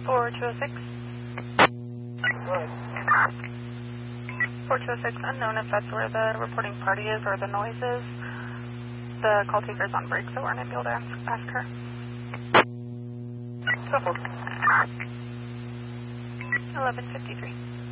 4206. Good. 4206, unknown if that's where the reporting party is or the noise is. The call taker's on break, so we're unable to ask her. Simple. 1153.